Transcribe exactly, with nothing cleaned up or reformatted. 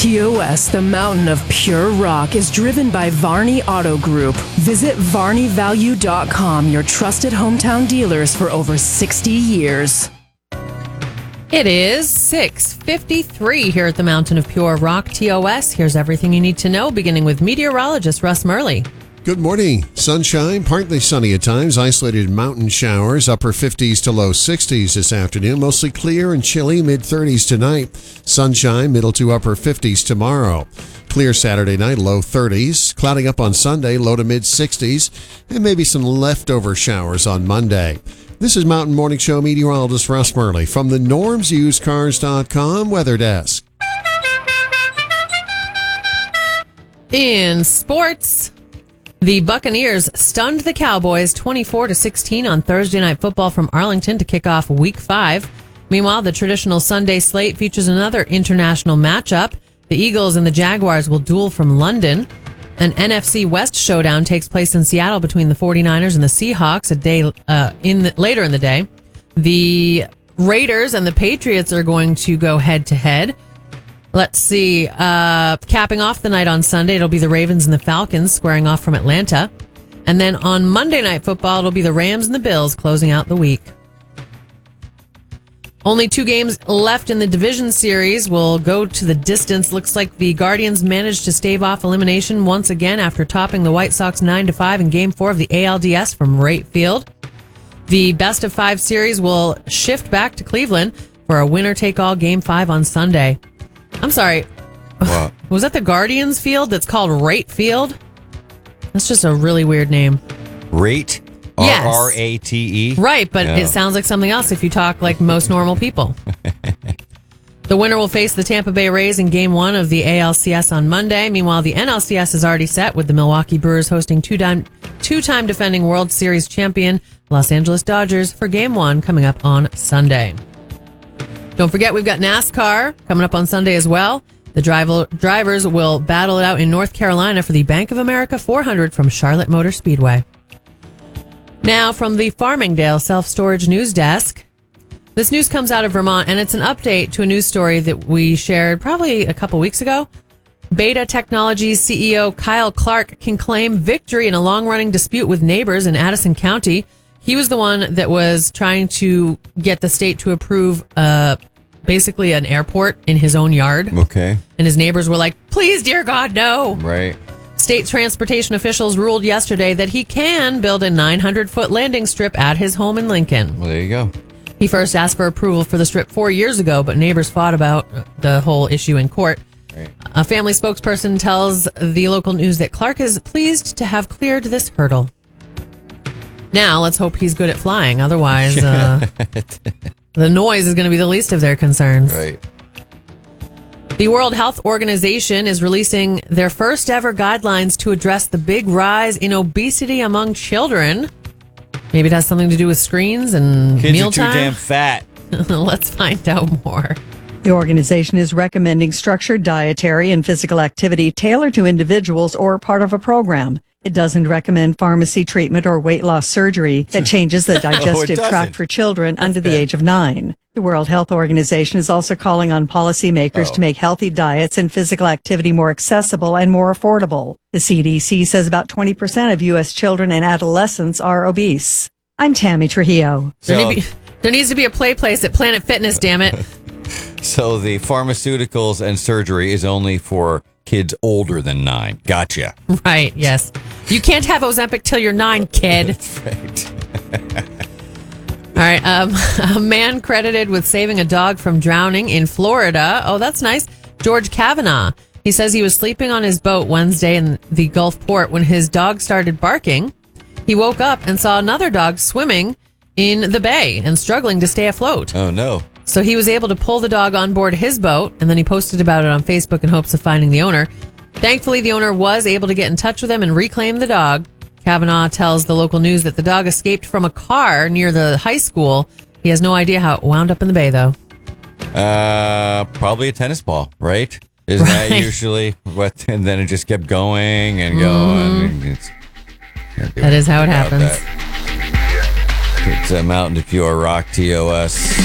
T O S, the mountain of pure rock, is driven by Varney Auto Group. Visit Varney Value dot com, your trusted hometown dealers for over sixty years. It is six fifty-three here at the Mountain of Pure Rock, T O S. Here's everything you need to know, beginning with meteorologist Russ Murley. Good morning. Sunshine, partly sunny at times, isolated mountain showers, upper fifties to low sixties this afternoon, mostly clear and chilly, mid thirties tonight. Sunshine, middle to upper fifties tomorrow. Clear Saturday night, low thirties. Clouding up on Sunday, low to mid sixties, and maybe some leftover showers on Monday. This is Mountain Morning Show meteorologist Russ Murley from the norms used cars dot com weather desk. In sports, the Buccaneers stunned the Cowboys twenty-four to sixteen on Thursday Night Football from Arlington to kick off Week five. Meanwhile, the traditional Sunday slate features another international matchup. The Eagles and the Jaguars will duel from London. An N F C West showdown takes place in Seattle between the 49ers and the Seahawks a day uh, in the, later in the day. The Raiders and the Patriots are going to go head-to-head. Let's see. Uh, capping off the night on Sunday, it'll be the Ravens and the Falcons squaring off from Atlanta. And then on Monday Night Football, it'll be the Rams and the Bills closing out the week. Only two games left in the division series will go to the distance. Looks like the Guardians managed to stave off elimination once again after topping the White Sox nine to five in Game four of the A L D S from Wright Field. The best of five series will shift back to Cleveland for a winner-take-all Game five on Sunday. I'm sorry. What? Was that the Guardians field that's called Wright Field? That's just a really weird name. Rate? Yes. R R A T E? Right, but No. it sounds like something else if you talk like most normal people. The winner will face the Tampa Bay Rays in Game one of the A L C S on Monday. Meanwhile, the N L C S is already set with the Milwaukee Brewers hosting two-time, two-time defending World Series champion Los Angeles Dodgers for Game one coming up on Sunday. Don't forget, we've got NASCAR coming up on Sunday as well. The driver, drivers will battle it out in North Carolina for the Bank of America four hundred from Charlotte Motor Speedway. Now, from the Farmingdale Self-Storage News Desk, this news comes out of Vermont, and it's an update to a news story that we shared probably a couple weeks ago. Beta Technologies C E O Kyle Clark can claim victory in a long-running dispute with neighbors in Addison County. He was the one that was trying to get the state to approve uh, basically an airport in his own yard. Okay. And his neighbors were like, please, dear God, no. Right. State transportation officials ruled yesterday that he can build a nine hundred foot landing strip at his home in Lincoln. Well, there you go. He first asked for approval for the strip four years ago, but neighbors fought about the whole issue in court. Right. A family spokesperson tells the local news that Clark is pleased to have cleared this hurdle. Now, let's hope he's good at flying. Otherwise, uh, the noise is going to be the least of their concerns. Right. The World Health Organization is releasing their first ever guidelines to address the big rise in obesity among children. Maybe it has something to do with screens and Kids mealtime. are too damn fat. Let's find out more. The organization is recommending structured dietary and physical activity tailored to individuals or part of a program. It doesn't recommend pharmacy treatment or weight loss surgery that changes the digestive doesn't. tract for children under the age of nine. The World Health Organization is also calling on policymakers Oh. to make healthy diets and physical activity more accessible and more affordable. The C D C says about twenty percent of U S children and adolescents are obese. I'm Tammy Trujillo. There, So, need be, there needs to be a play place at Planet Fitness, damn it. so the pharmaceuticals and surgery is only for kids older than nine. Gotcha. Right, yes. You can't have Ozempic till you're nine, kid. That's right. All right. Um, a man credited with saving a dog from drowning in Florida. Oh, that's nice. George Kavanaugh. He says he was sleeping on his boat Wednesday in the Gulf port when his dog started barking. He woke up and saw another dog swimming in the bay and struggling to stay afloat. Oh, no. So he was able to pull the dog on board his boat, and then he posted about it on Facebook in hopes of finding the owner. Thankfully, the owner was able to get in touch with him and reclaim the dog. Kavanaugh tells the local news that the dog escaped from a car near the high school. He has no idea how it wound up in the bay, though. Uh, probably a tennis ball, right? Isn't Right. that usually what? And then it just kept going and going. Mm. It's, That is how it about happens. that. It's a Mountain to Pure Rock T O S.